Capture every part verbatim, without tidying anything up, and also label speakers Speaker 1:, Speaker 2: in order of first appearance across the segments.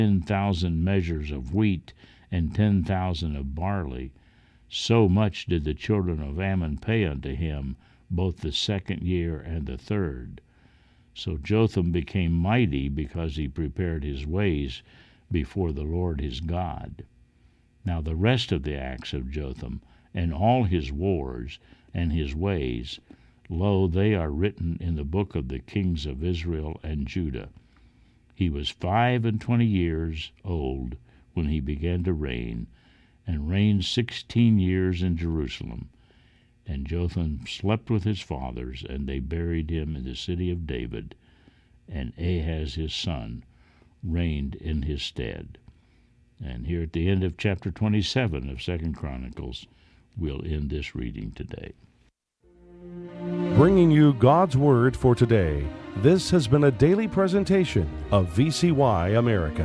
Speaker 1: ten thousand measures of wheat and ten thousand of barley. So much did the children of Ammon pay unto him, both the second year and the third. So Jotham became mighty because he prepared his ways before the Lord his God. Now the rest of the acts of Jotham, and all his wars, and his ways, lo, they are written in the book of the kings of Israel and Judah. He was five and twenty years old when he began to reign, and reigned sixteen years in Jerusalem. And Jotham slept with his fathers, and they buried him in the city of David, and Ahaz his son reigned in his stead. And here at the end of chapter twenty-seven of Second Chronicles, we'll end this reading today.
Speaker 2: Bringing you God's Word for today, this has been a daily presentation of V C Y America.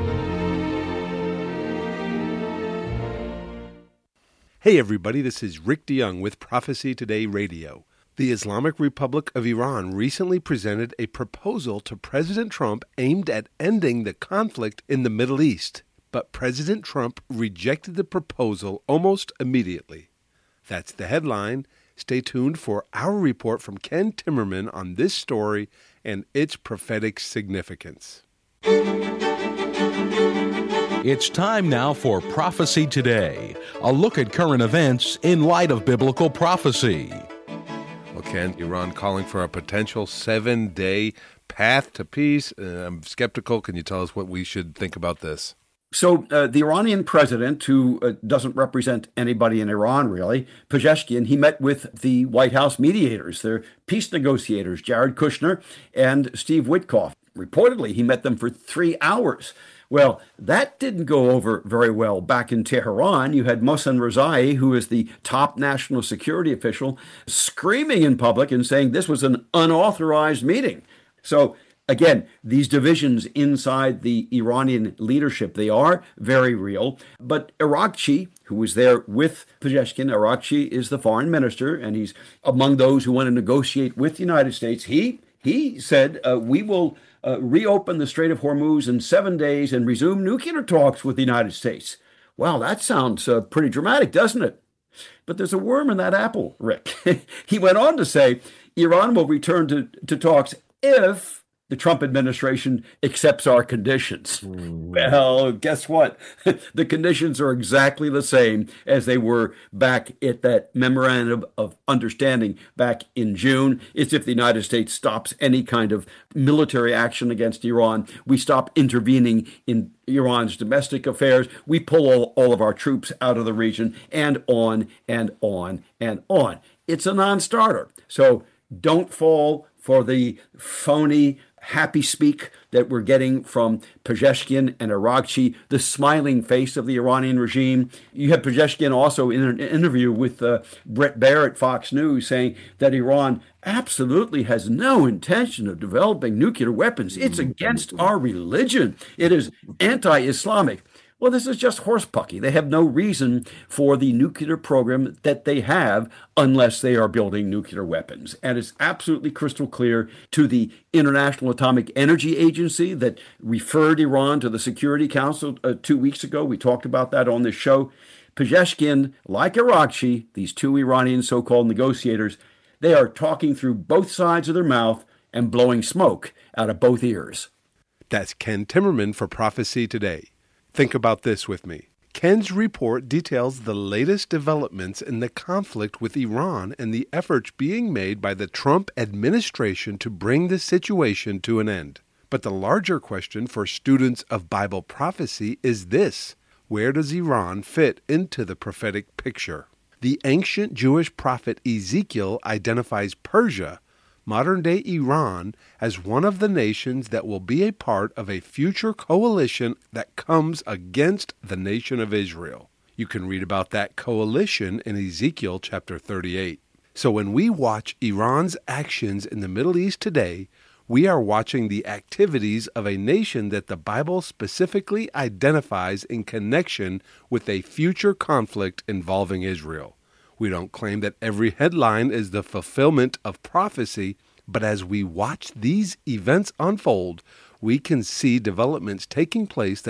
Speaker 3: Hey everybody, this is Rick DeYoung with Prophecy Today Radio. The Islamic Republic of Iran recently presented a proposal to President Trump aimed at ending the conflict in the Middle East, but President Trump rejected the proposal almost immediately. That's the headline. Stay tuned for our report from Ken Timmerman on this story and its prophetic significance.
Speaker 4: It's time now for Prophecy Today, a look at current events in light of biblical prophecy.
Speaker 3: Well, Ken, Iran calling for a potential seven-day path to peace. Uh, I'm skeptical. Can you tell us what we should think about this?
Speaker 5: So uh, the Iranian president, who uh, doesn't represent anybody in Iran really, Pezeshkian, he met with the White House mediators, their peace negotiators, Jared Kushner and Steve Witkoff. Reportedly, he met them for three hours. Well, that didn't go over very well back in Tehran. You had Mohsen Rezai, who is the top national security official, screaming in public and saying this was an unauthorized meeting. So again, these divisions inside the Iranian leadership, they are very real. But Araghchi, who was there with Pezeshkian, Araghchi is the foreign minister, and he's among those who want to negotiate with the United States. He he said, uh, we will uh, reopen the Strait of Hormuz in seven days and resume nuclear talks with the United States. Wow, that sounds uh, pretty dramatic, doesn't it? But there's a worm in that apple, Rick. He went on to say, Iran will return to, to talks if the Trump administration accepts our conditions. Mm. Well, guess what? The conditions are exactly the same as they were back at that memorandum of understanding back in June. It's if the United States stops any kind of military action against Iran, we stop intervening in Iran's domestic affairs, we pull all, all of our troops out of the region, and on and on and on. It's a non-starter. So don't fall for the phony happy speak that we're getting from Pezeshkian and Araghchi, the smiling face of the Iranian regime. You have Pezeshkian also in an interview with uh, Brett Baer at Fox News saying that Iran absolutely has no intention of developing nuclear weapons. It's against our religion. It is anti-Islamic. Well, this is just horsepucky. They have no reason for the nuclear program that they have unless they are building nuclear weapons. And it's absolutely crystal clear to the International Atomic Energy Agency that referred Iran to the Security Council uh, two weeks ago. We talked about that on this show. Pezeshkian, like Araghchi, these two Iranian so-called negotiators, they are talking through both sides of their mouth and blowing smoke out of both ears.
Speaker 3: That's Ken Timmerman for Prophecy Today. Think about this with me. Ken's report details the latest developments in the conflict with Iran and the efforts being made by the Trump administration to bring the situation to an end. But the larger question for students of Bible prophecy is this: where does Iran fit into the prophetic picture? The ancient Jewish prophet Ezekiel identifies Persia, modern-day Iran, as one of the nations that will be a part of a future coalition that comes against the nation of Israel. You can read about that coalition in Ezekiel chapter thirty-eight. So when we watch Iran's actions in the Middle East today, we are watching the activities of a nation that the Bible specifically identifies in connection with a future conflict involving Israel. We don't claim that every headline is the fulfillment of prophecy, but as we watch these events unfold, we can see developments taking place